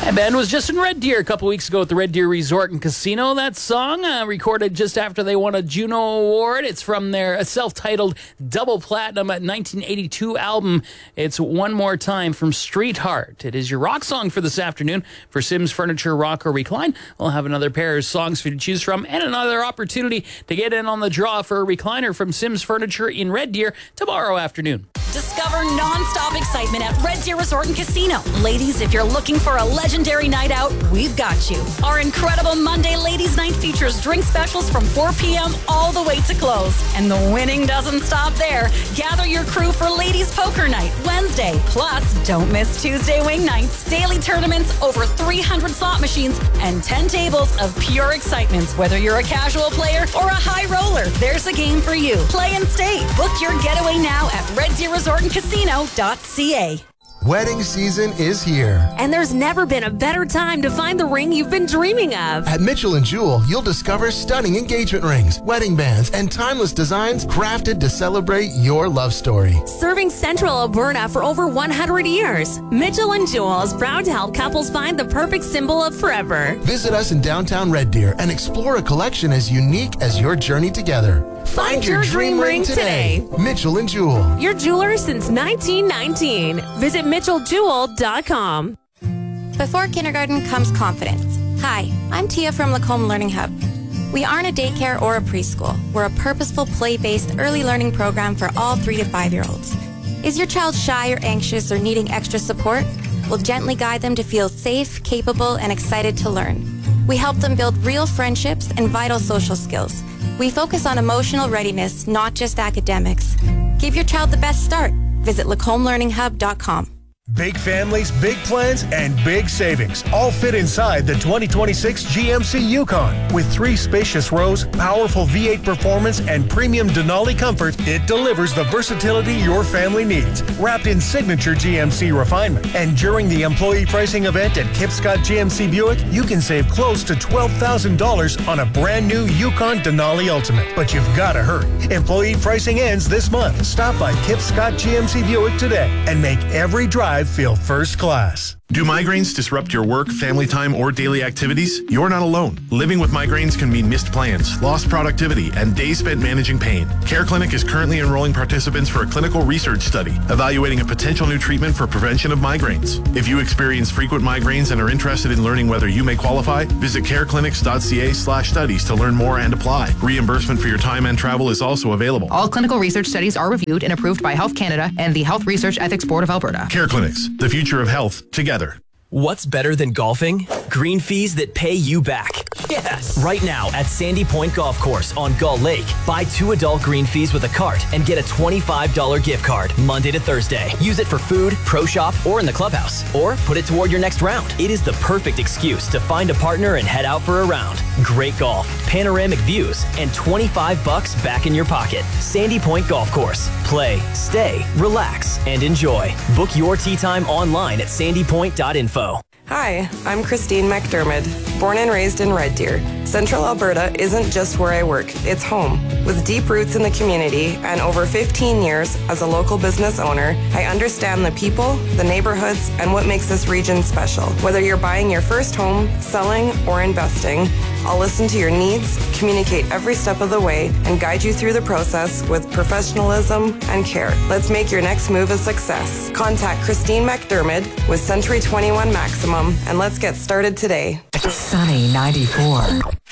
That band was just in Red Deer a couple weeks ago at the Red Deer Resort and Casino. That song recorded just after they won a Juno Award. It's from their self-titled double platinum 1982 album. It's One More Time from Streetheart. It is your rock song for this afternoon for Sims Furniture Rock or Recline. We'll have another pair of songs for you to choose from and another opportunity to get in on the draw for a recliner from Sims Furniture in Red Deer tomorrow afternoon. Discover non-stop excitement at Red Deer Resort and Casino. Ladies, if you're looking for a legendary night out, we've got you. Our incredible Monday Ladies Night features drink specials from 4 p.m. all the way to close. And the winning doesn't stop there. Gather your crew for Ladies Poker Night Wednesday. Plus, don't miss Tuesday Wing Nights, daily tournaments, over 300 slot machines, and 10 tables of pure excitement. Whether you're a casual player or a high roller, there's a game for you. Play and stay. Book your getaway now at reddeerresortandcasino.ca. Wedding season is here. And there's never been a better time to find the ring you've been dreaming of. At Mitchell & Jewell, you'll discover stunning engagement rings, wedding bands, and timeless designs crafted to celebrate your love story. Serving Central Alberta for over 100 years, Mitchell & Jewell is proud to help couples find the perfect symbol of forever. Visit us in downtown Red Deer and explore a collection as unique as your journey together. Find your dream ring today. Mitchell & Jewell. Your jeweler since 1919. Visit MitchellJewell.com. Before kindergarten comes confidence. Hi, I'm Tia from Lacombe Learning Hub. We aren't a daycare or a preschool. We're a purposeful, play-based early learning program for all 3 to 5-year-olds. Is your child shy or anxious or needing extra support? We'll gently guide them to feel safe, capable, and excited to learn. We help them build real friendships and vital social skills. We focus on emotional readiness, not just academics. Give your child the best start. Visit LacombelearningHub.com. Big families, big plans, and big savings all fit inside the 2026 GMC Yukon. With 3 spacious rows, powerful V8 performance, and premium Denali comfort, it delivers the versatility your family needs, wrapped in signature GMC refinement. And during the employee pricing event at Kipscott GMC Buick, you can save close to $12,000 on a brand new Yukon Denali Ultimate. But you've got to hurry. Employee pricing ends this month. Stop by Kipscott GMC Buick today and make every drive feel first class. Do migraines disrupt your work, family time, or daily activities? You're not alone. Living with migraines can mean missed plans, lost productivity, and days spent managing pain. Care Clinic is currently enrolling participants for a clinical research study evaluating a potential new treatment for prevention of migraines. If you experience frequent migraines and are interested in learning whether you may qualify, visit careclinics.ca/studies to learn more and apply. Reimbursement for your time and travel is also available. All clinical research studies are reviewed and approved by Health Canada and the Health Research Ethics Board of Alberta. Care Clinics, the future of health, together. What's better than golfing? Green fees that pay you back. Yes! Right now at Sandy Point Golf Course on Gull Lake, buy 2 adult green fees with a cart and get a $25 gift card Monday to Thursday. Use it for food, pro shop, or in the clubhouse. Or put it toward your next round. It is the perfect excuse to find a partner and head out for a round. Great golf, panoramic views, and $25 back in your pocket. Sandy Point Golf Course. Play, stay, relax, and enjoy. Book your tee time online at sandypoint.info. Hi, I'm Christine McDermott, born and raised in Red Deer. Central Alberta isn't just where I work, it's home. With deep roots in the community and over 15 years as a local business owner, I understand the people, the neighborhoods, and what makes this region special. Whether you're buying your first home, selling, or investing, I'll listen to your needs, communicate every step of the way, and guide you through the process with professionalism and care. Let's make your next move a success. Contact Christine McDermott with Century 21 Maximum, and let's get started today. Sunny 94.